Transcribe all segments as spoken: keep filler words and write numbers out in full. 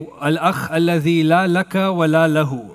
Al-akh alladhi la laka wa la lahu.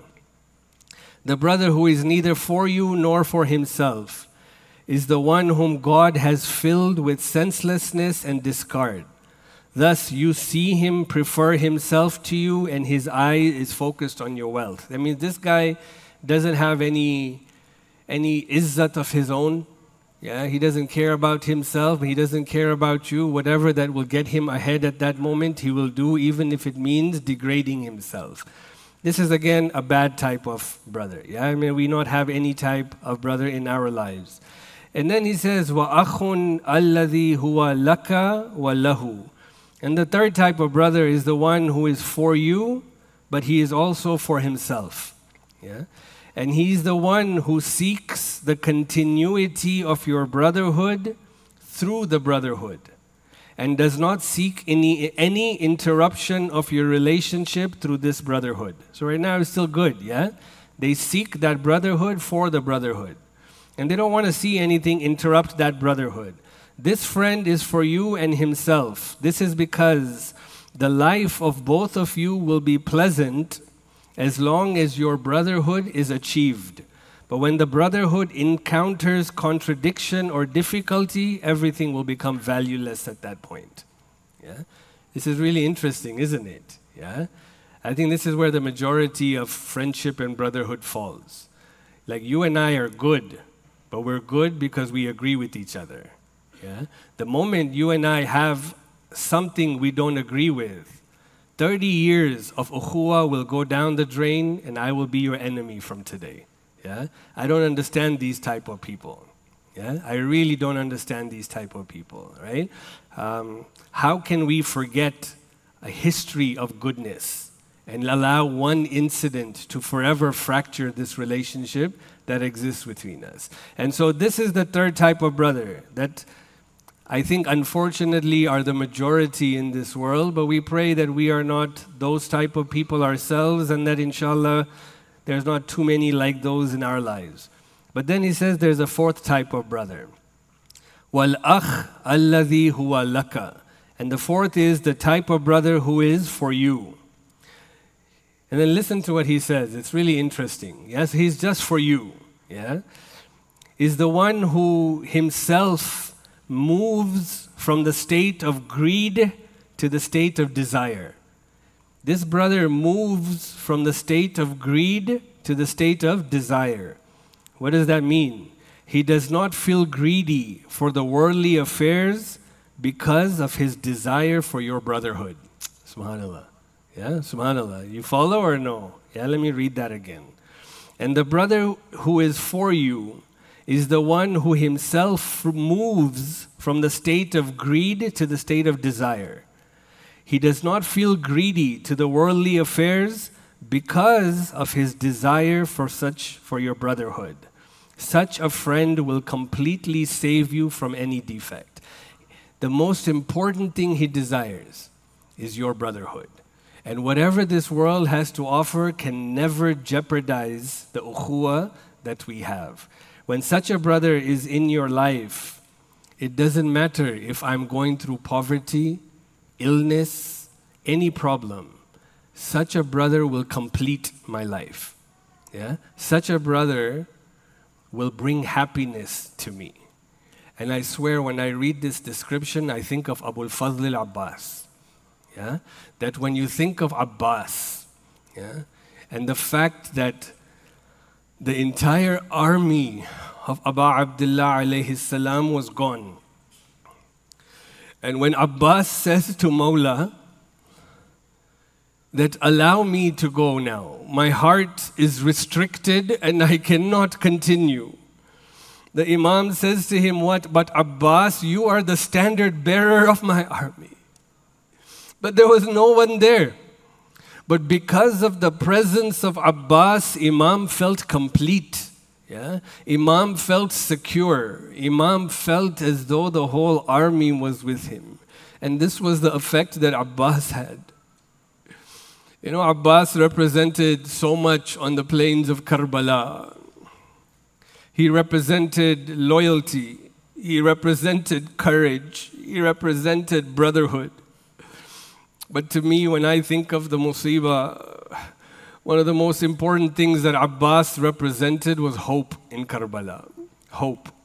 The brother who is neither for you nor for himself is the one whom God has filled with senselessness and discard. Thus you see him prefer himself to you and his eye is focused on your wealth. I mean, this guy doesn't have any, any izzat of his own. Yeah, he doesn't care about himself. He doesn't care about you. Whatever that will get him ahead at that moment, he will do, even if it means degrading himself. This is, again, a bad type of brother. Yeah, I mean, we not have any type of brother in our lives. And then he says, وَأَخٌ الَّذِي هُوَ لَكَ وَلَهُ. And the third type of brother is the one who is for you, but he is also for himself. Yeah? And he's the one who seeks the continuity of your brotherhood through the brotherhood and does not seek any, any interruption of your relationship through this brotherhood. So right now it's still good, yeah? They seek that brotherhood for the brotherhood. And they don't want to see anything interrupt that brotherhood. This friend is for you and himself. This is because the life of both of you will be pleasant as long as your brotherhood is achieved. But when the brotherhood encounters contradiction or difficulty, everything will become valueless at that point. Yeah? This is really interesting, isn't it? Yeah? I think this is where the majority of friendship and brotherhood falls. Like, you and I are good, but we're good because we agree with each other. Yeah? The moment you and I have something we don't agree with, thirty years of ukhuwah will go down the drain and I will be your enemy from today. Yeah? I don't understand these type of people. Yeah? I really don't understand these type of people, right? Um, how can we forget a history of goodness and allow one incident to forever fracture this relationship that exists between us? And so this is the third type of brother that I think, unfortunately, are the majority in this world, but we pray that we are not those type of people ourselves and that, inshallah, there's not too many like those in our lives. But then he says there's a fourth type of brother. وَالْأَخْ الَّذِي هُوَ لَكَ. And the fourth is the type of brother who is for you. And then listen to what he says. It's really interesting. Yes, he's just for you. Yeah, is the one who himself moves from the state of greed to the state of desire. This brother moves from the state of greed to the state of desire. What does that mean? He does not feel greedy for the worldly affairs because of his desire for your brotherhood. Subhanallah. Yeah, subhanallah. You follow or no? Yeah, let me read that again. And the brother who is for you is the one who himself moves from the state of greed to the state of desire. He does not feel greedy to the worldly affairs because of his desire for such for your brotherhood. Such a friend will completely save you from any defect. The most important thing he desires is your brotherhood. And whatever this world has to offer can never jeopardize the ukhuwah that we have. When such a brother is in your life, it doesn't matter if I'm going through poverty, illness, any problem. Such a brother will complete my life. Yeah? Such a brother will bring happiness to me. And I swear, when I read this description, I think of Abu al-Fadl al-Abbas. Yeah? That when you think of Abbas, yeah, and the fact that the entire army of Abu Abdullah alayhi salam was gone. And when Abbas says to Mawla that allow me to go now, my heart is restricted and I cannot continue. The Imam says to him, what? But Abbas, you are the standard bearer of my army. But there was no one there. But because of the presence of Abbas, Imam felt complete. Yeah? Imam felt secure. Imam felt as though the whole army was with him. And this was the effect that Abbas had. You know, Abbas represented so much on the plains of Karbala. He represented loyalty. He represented courage. He represented brotherhood. But to me, when I think of the musibah, one of the most important things that Abbas represented was hope in Karbala. Hope.